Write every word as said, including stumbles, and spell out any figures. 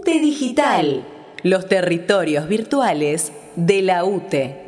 UTE Digital, los territorios virtuales de la UTE.